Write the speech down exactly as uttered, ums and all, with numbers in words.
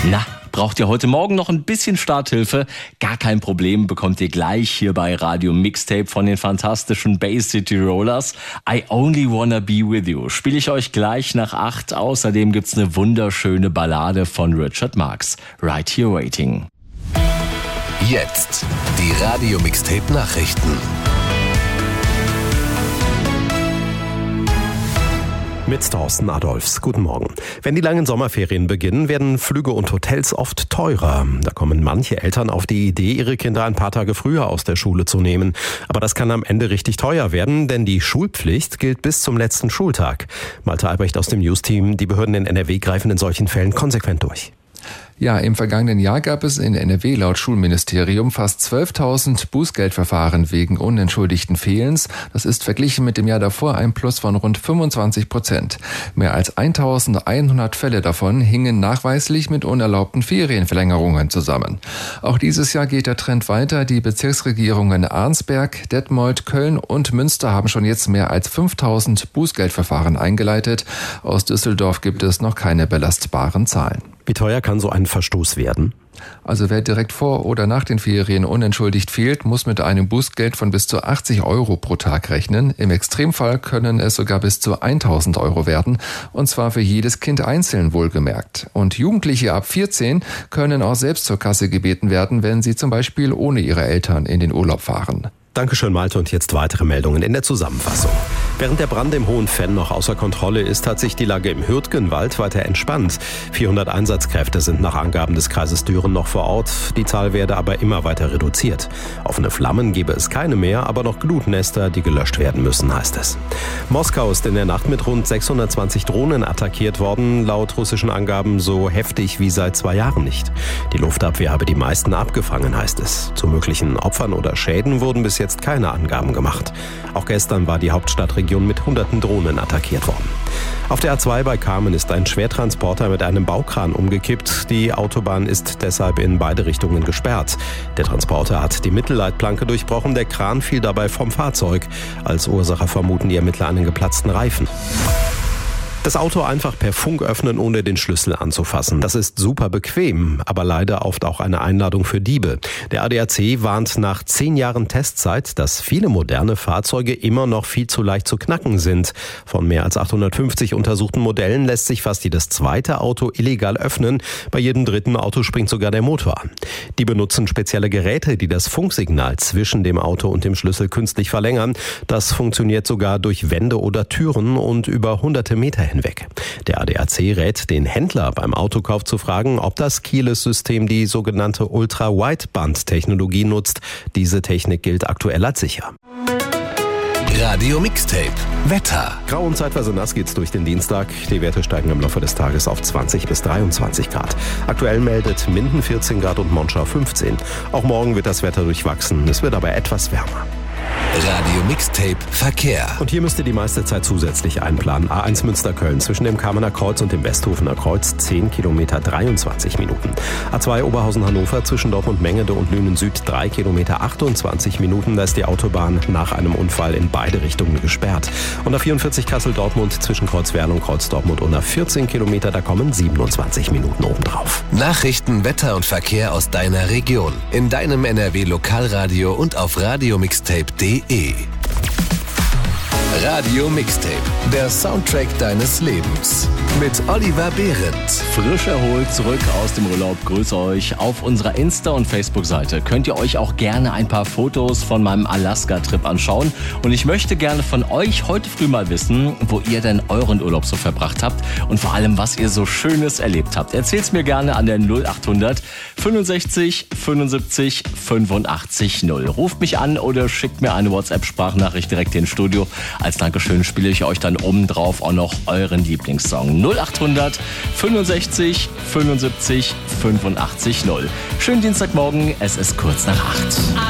Na, braucht ihr heute Morgen noch ein bisschen Starthilfe? Gar kein Problem, bekommt ihr gleich hier bei Radio Mixtape von den fantastischen Bay City Rollers. I Only Wanna Be With You spiele ich euch gleich nach acht. Außerdem gibt's eine wunderschöne Ballade von Richard Marx, Right Here Waiting. Jetzt die Radio Mixtape Nachrichten. Mit Thorsten Adolfs. Guten Morgen. Wenn die langen Sommerferien beginnen, werden Flüge und Hotels oft teurer. Da kommen manche Eltern auf die Idee, ihre Kinder ein paar Tage früher aus der Schule zu nehmen. Aber das kann am Ende richtig teuer werden, denn die Schulpflicht gilt bis zum letzten Schultag. Malte Albrecht aus dem News-Team. Die Behörden in N R W greifen in solchen Fällen konsequent durch. Ja, im vergangenen Jahr gab es in N R W laut Schulministerium fast zwölftausend Bußgeldverfahren wegen unentschuldigten Fehlens. Das ist verglichen mit dem Jahr davor ein Plus von rund fünfundzwanzig Prozent. Mehr als eintausendeinhundert Fälle davon hingen nachweislich mit unerlaubten Ferienverlängerungen zusammen. Auch dieses Jahr geht der Trend weiter. Die Bezirksregierungen Arnsberg, Detmold, Köln und Münster haben schon jetzt mehr als fünftausend Bußgeldverfahren eingeleitet. Aus Düsseldorf gibt es noch keine belastbaren Zahlen. Wie teuer kann so ein Verstoß werden? Also wer direkt vor oder nach den Ferien unentschuldigt fehlt, muss mit einem Bußgeld von bis zu achtzig Euro pro Tag rechnen. Im Extremfall können es sogar bis zu tausend Euro werden, und zwar für jedes Kind einzeln wohlgemerkt. Und Jugendliche ab vierzehn können auch selbst zur Kasse gebeten werden, wenn sie zum Beispiel ohne ihre Eltern in den Urlaub fahren. Dankeschön, Malte. Und jetzt weitere Meldungen in der Zusammenfassung. Während der Brand im Hohen Venn noch außer Kontrolle ist, hat sich die Lage im Hürtgenwald weiter entspannt. vierhundert Einsatzkräfte sind nach Angaben des Kreises Düren noch vor Ort. Die Zahl werde aber immer weiter reduziert. Offene Flammen gebe es keine mehr, aber noch Glutnester, die gelöscht werden müssen, heißt es. Moskau ist in der Nacht mit rund sechshundertzwanzig Drohnen attackiert worden. Laut russischen Angaben so heftig wie seit zwei Jahren nicht. Die Luftabwehr habe die meisten abgefangen, heißt es. Zu möglichen Opfern oder Schäden wurden bis jetzt keine Angaben gemacht. Auch gestern war die Hauptstadtregion mit hunderten Drohnen attackiert worden. Auf der A zwei bei Kamen ist ein Schwertransporter mit einem Baukran umgekippt. Die Autobahn ist deshalb in beide Richtungen gesperrt. Der Transporter hat die Mittelleitplanke durchbrochen. Der Kran fiel dabei vom Fahrzeug. Als Ursache vermuten die Ermittler einen geplatzten Reifen. Das Auto einfach per Funk öffnen, ohne den Schlüssel anzufassen. Das ist super bequem, aber leider oft auch eine Einladung für Diebe. Der A D A C warnt nach zehn Jahren Testzeit, dass viele moderne Fahrzeuge immer noch viel zu leicht zu knacken sind. Von mehr als achthundertfünfzig untersuchten Modellen lässt sich fast jedes zweite Auto illegal öffnen. Bei jedem dritten Auto springt sogar der Motor an. Die benutzen spezielle Geräte, die das Funksignal zwischen dem Auto und dem Schlüssel künstlich verlängern. Das funktioniert sogar durch Wände oder Türen und über hunderte Meter hin. Weg. Der A D A C rät den Händler beim Autokauf zu fragen, ob das Keyless-System die sogenannte Ultra-Wideband-Technologie nutzt. Diese Technik gilt aktuell als sicher. Radio Mixtape Wetter. Grau und zeitweise nass geht's durch den Dienstag. Die Werte steigen im Laufe des Tages auf zwanzig bis dreiundzwanzig Grad. Aktuell meldet Minden vierzehn Grad und Monschau fünfzehn. Auch morgen wird das Wetter durchwachsen. Es wird aber etwas wärmer. Radio Mixtape Verkehr. Und hier müsst ihr die meiste Zeit zusätzlich einplanen. A eins Münster-Köln zwischen dem Kamener Kreuz und dem Westhofener Kreuz zehn Kilometer dreiundzwanzig Minuten. A zwei Oberhausen-Hannover zwischen Dortmund-Mengede und Lünen-Süd drei Kilometer achtundzwanzig Minuten. Da ist die Autobahn nach einem Unfall in beide Richtungen gesperrt. Und A vierundvierzig Kassel-Dortmund zwischen Kreuzwerl und Kreuz-Dortmund unter vierzehn Kilometer. Da kommen siebenundzwanzig Minuten obendrauf. Nachrichten, Wetter und Verkehr aus deiner Region. In deinem N R W Lokalradio und auf radiomixtape punkt de. Radio Mixtape, der Soundtrack deines Lebens. Mit Oliver Behrendt. Frisch erholt zurück aus dem Urlaub. Grüße euch. Auf unserer Insta- und Facebook-Seite könnt ihr euch auch gerne ein paar Fotos von meinem Alaska-Trip anschauen. Und ich möchte gerne von euch heute früh mal wissen, wo ihr denn euren Urlaub so verbracht habt und vor allem, was ihr so Schönes erlebt habt. Erzählt's mir gerne an der null achthundert fünfundsechzig fünfundsiebzig fünfundachtzig null. Ruft mich an oder schickt mir eine WhatsApp-Sprachnachricht direkt ins Studio. Als Dankeschön spiele ich euch dann obendrauf auch noch euren Lieblingssong. null achthundert fünfundsechzig fünfundsiebzig fünfundachtzig null. Schönen Dienstagmorgen, es ist kurz nach acht.